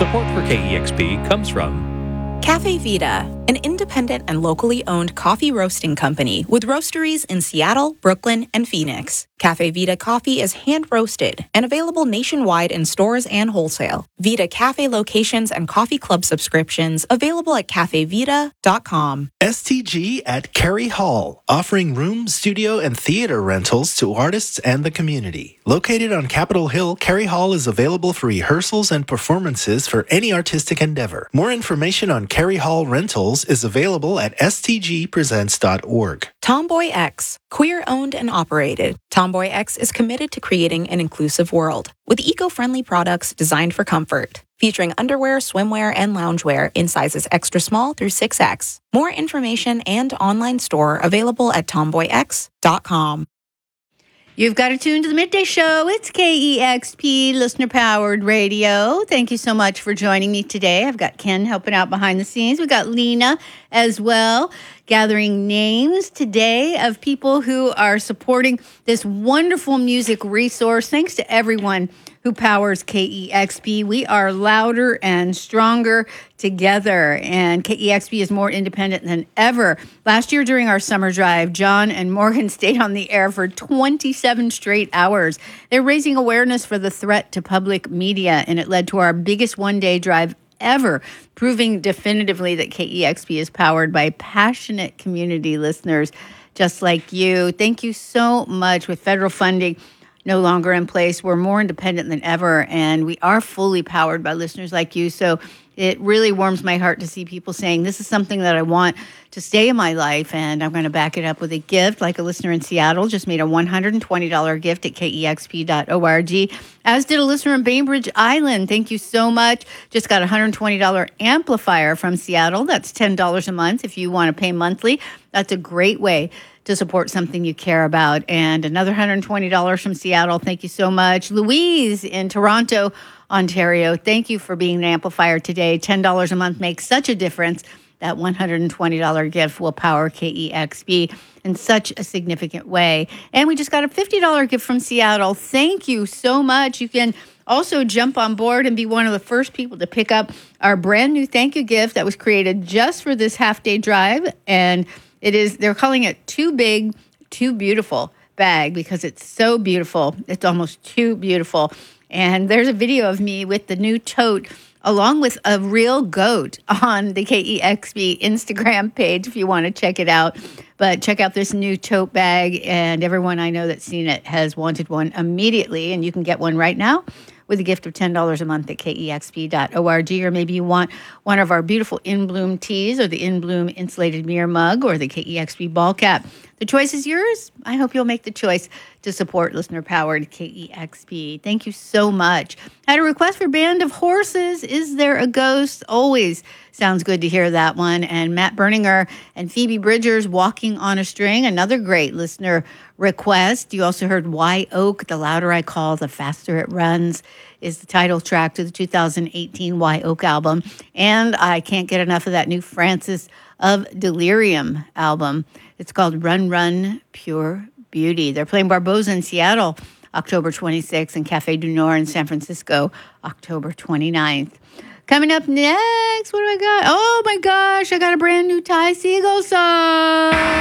Support for KEXP comes from Cafe Vita, an independent and locally owned coffee roasting company with roasteries in Seattle, Brooklyn, and Phoenix. Cafe Vita coffee is hand-roasted and available nationwide in stores and wholesale. Vita Cafe locations and coffee club subscriptions available at cafevita.com. STG at Carey Hall, offering room, studio, and theater rentals to artists and the community. Located on Capitol Hill, Carey Hall is available for rehearsals and performances for any artistic endeavor. More information on Carey Hall rentals is available at stgpresents.org. Tomboy X, queer-owned and operated. Tomboy X is committed to creating an inclusive world with eco-friendly products designed for comfort, featuring underwear, swimwear, and loungewear in sizes extra small through 6X. More information and online store available at tomboyx.com. You've got to tune to the Midday Show. It's KEXP, listener-powered radio. Thank you so much for joining me today. I've got Ken helping out behind the scenes. We've got Lena as well, gathering names today of people who are supporting this wonderful music resource. Thanks to everyone who powers KEXP. We are louder and stronger together, and KEXP is more independent than ever. Last year during our summer drive, John and Morgan stayed on the air for 27 straight hours. They're raising awareness for the threat to public media, and it led to our biggest one-day drive ever, proving definitively that KEXP is powered by passionate community listeners just like you. Thank you so much. With federal funding no longer in place, we're more independent than ever, and we are fully powered by listeners like you. So it really warms my heart to see people saying, this is something that I want to stay in my life, and I'm going to back it up with a gift. Like a listener in Seattle just made a $120 gift at KEXP.org, as did a listener in Bainbridge Island. Thank you so much. Just got a $120 amplifier from Seattle. That's $10 a month if you want to pay monthly. That's a great way to support something you care about. And another $120 from Seattle. Thank you so much. Louise in Toronto, Ontario, thank you for being an amplifier today. $10 a month makes such a difference. That $120 gift will power KEXP in such a significant way. And we just got a $50 gift from Seattle. Thank you so much. You can also jump on board and be one of the first people to pick up our brand new thank you gift that was created just for this half-day drive. And they're calling it Too Big, Too Beautiful bag because it's so beautiful. It's almost too beautiful. And there's a video of me with the new tote along with a real goat on the KEXP Instagram page if you want to check it out. But check out this new tote bag, and everyone I know that's seen it has wanted one immediately, and you can get one right now with a gift of $10 a month at KEXP.org, or maybe you want one of our beautiful In Bloom teas or the In Bloom insulated mirror mug or the KEXP ball cap. The choice is yours. I hope you'll make the choice to support listener-powered KEXP. Thank you so much. Had a request for Band of Horses. Is There a Ghost? Always sounds good to hear that one. And Matt Berninger and Phoebe Bridgers, Walking on a String, another great listener request. You also heard Why Oak, The Louder I Call, The Faster It Runs, is the title track to the 2018 Why Oak album. And I can't get enough of that new Francis of Delirium album. It's called Run, Run, Pure Beauty. They're playing Barboza in Seattle, October 26th, and Cafe du Nord in San Francisco, October 29th. Coming up next, what do I got? Oh my gosh, I got a brand new Ty Segall song.